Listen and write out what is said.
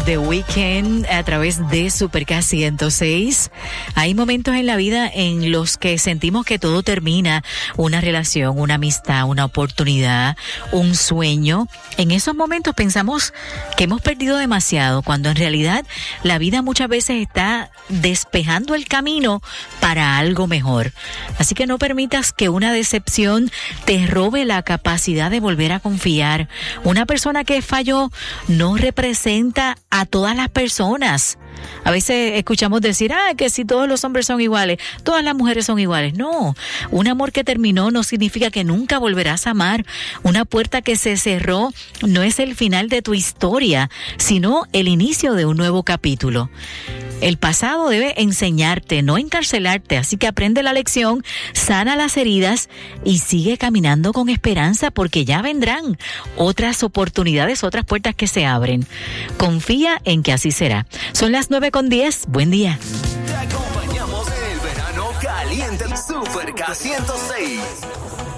The Weeknd a través de Super K 106. Hay momentos en la vida en los que sentimos que todo termina, una relación, una amistad, una oportunidad, un sueño. En esos momentos pensamos que hemos perdido demasiado, cuando en realidad la vida muchas veces está despejando el camino para algo mejor. Así que no permitas que una decepción te robe la capacidad de volver a confiar. Una persona que falló no representa a todas las personas. A veces escuchamos decir, que si todos los hombres son iguales, todas las mujeres son iguales. No, un amor que terminó no significa que nunca volverás a amar. Una puerta que se cerró no es el final de tu historia, sino el inicio de un nuevo capítulo. El pasado debe enseñarte, no encarcelarte, así que aprende la lección, sana las heridas y sigue caminando con esperanza, porque ya vendrán otras oportunidades, otras puertas que se abren. Confía en que así será. Son las 9:10. Buen día. Te acompañamos en el verano caliente. Super K 106.